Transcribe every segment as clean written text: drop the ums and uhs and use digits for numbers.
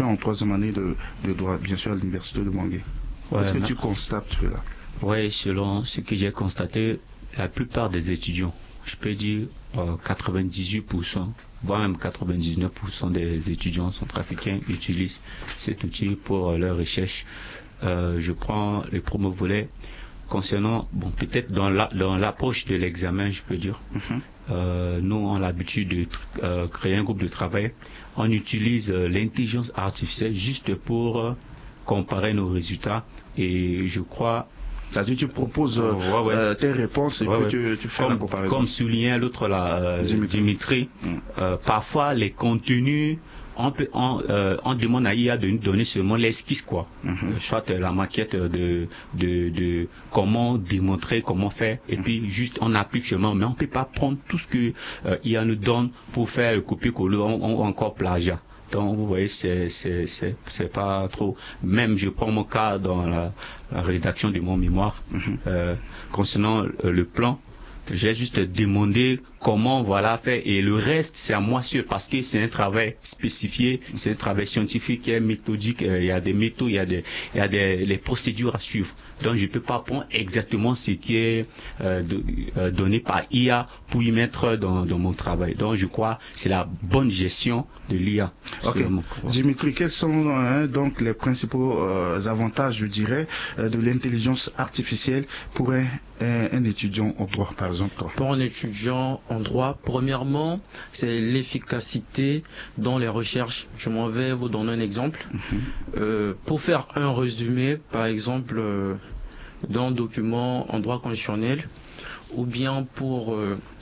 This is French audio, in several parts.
es en troisième année de droit, bien sûr, à l'université de Bangui. Ouais, Est-ce que tu constates cela? Oui, selon ce que j'ai constaté, la plupart des étudiants, je peux dire 98%, voire même 99% des étudiants centrafricains utilisent cet outil pour leur recherche. Je prends le premier volet concernant, bon, peut-être dans l'approche de l'examen, je peux dire. Nous, on a l'habitude de créer un groupe de travail. On utilise l'intelligence artificielle juste pour comparer nos résultats. Et je crois... C'est-à-dire tu proposes tes réponses et puis tu fais la comparaison. Comme soulignait l'autre là, Dimitri, parfois les contenus, on demande à IA de nous donner seulement l'esquisse, quoi. Soit la maquette de comment démontrer, comment faire, et puis juste on applique seulement, mais on ne peut pas prendre tout ce que IA nous donne pour faire le copier-coller ou encore plagiat. Donc vous voyez, c'est pas trop. Même je prends mon cas dans la rédaction de mon mémoire concernant le plan. J'ai juste demandé comment faire et le reste c'est à moi seul parce que c'est un travail spécifié, c'est un travail scientifique, méthodique, il y a des méthodes, il y a les procédures à suivre. Donc je peux pas prendre exactement ce qui est donné par IA pour y mettre dans mon travail. Donc je crois que c'est la bonne gestion de l'IA. Ok. Dimitri, quels sont donc les principaux avantages, je dirais, de l'intelligence artificielle pour un étudiant en droit, par exemple? Pour un étudiant en droit, premièrement, c'est l'efficacité dans les recherches. Je m'en vais vous donner un exemple. Pour faire un résumé, par exemple, d'un document en droit constitutionnel, ou bien pour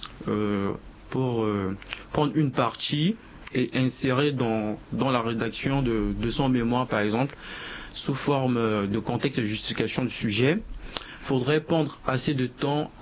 prendre une partie et insérer dans la rédaction de son mémoire, par exemple, sous forme de contexte et justification du sujet, faudrait prendre assez de temps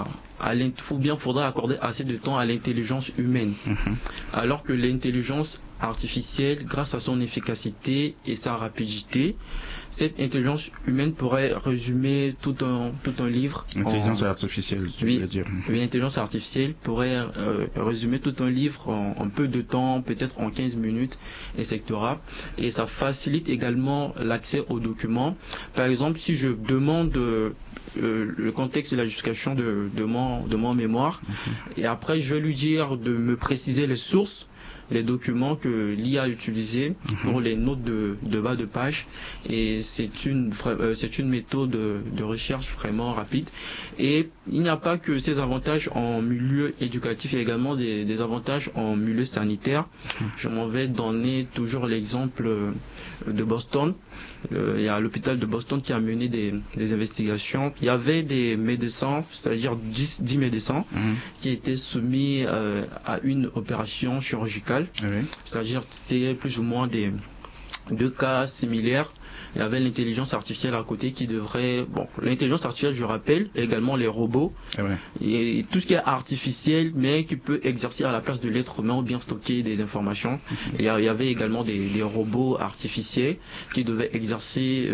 faudrait accorder assez de temps à l'intelligence humaine. Alors que l'intelligence artificielle, grâce à son efficacité et sa rapidité, cette intelligence humaine pourrait résumer tout un livre. Intelligence artificielle, tu veux dire. Oui, l'intelligence artificielle pourrait résumer tout un livre en peu de temps, peut-être en 15 minutes, etc. Et ça facilite également l'accès aux documents. Par exemple, si je demande le contexte de la justification de mon mémoire, et après je vais lui dire de me préciser les sources, les documents que l'IA a utilisés pour les notes de bas de page, et c'est une méthode de recherche vraiment rapide. Et il n'y a pas que ces avantages en milieu éducatif, il y a également des avantages en milieu sanitaire. Je m'en vais donner toujours l'exemple de Boston. Il y a l'hôpital de Boston qui a mené des investigations. Il y avait des médecins, c'est-à-dire 10 médecins qui étaient soumis à une opération chirurgicale. C'est-à-dire c'était plus ou moins deux cas similaires. Il y avait l'intelligence artificielle à côté qui devrait... Bon, l'intelligence artificielle, je rappelle, également les robots. Et tout ce qui est artificiel, mais qui peut exercer à la place de l'être humain ou bien stocker des informations. Et il y avait également des robots artificiels qui devaient exercer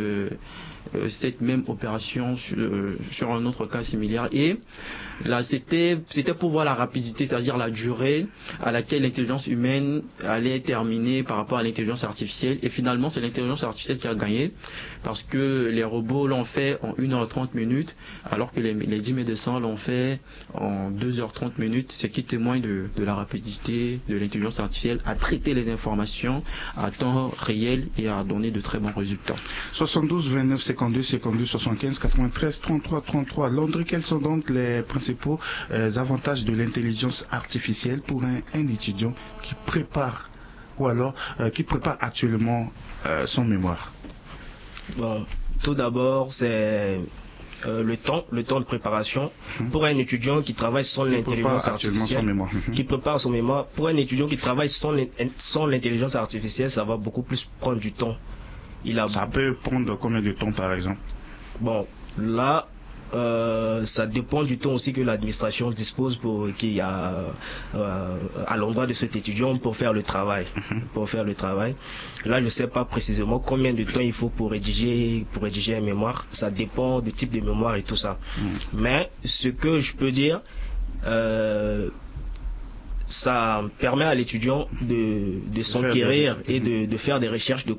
cette même opération sur un autre cas similaire. Et là, c'était pour voir la rapidité, c'est-à-dire la durée à laquelle l'intelligence humaine allait terminer par rapport à l'intelligence artificielle. Et finalement, c'est l'intelligence artificielle qui a gagné, parce que les robots l'ont fait en 1h30 minutes, alors que les 10 médecins l'ont fait en 2h30 minutes, ce qui témoigne de la rapidité de l'intelligence artificielle à traiter les informations à temps réel et à donner de très bons résultats. 72 29 52 52 75 93 33 33. Landry, quels sont donc les principaux avantages de l'intelligence artificielle pour un étudiant qui prépare qui prépare actuellement son mémoire? Bon, tout d'abord, c'est le temps de préparation. Pour un étudiant qui travaille sans l'intelligence artificielle, qui prépare son mémoire, pour un étudiant qui travaille sans l'intelligence artificielle, ça va beaucoup plus prendre du temps. Ça peut prendre combien de temps, par exemple? Bon, là, ça dépend du temps aussi que l'administration dispose à l'endroit de cet étudiant pour faire le travail. Là, je ne sais pas précisément combien de temps il faut pour rédiger un mémoire. Ça dépend du type de mémoire et tout ça. Mais ce que je peux dire, ça permet à l'étudiant de s'enquérir et de faire des recherches de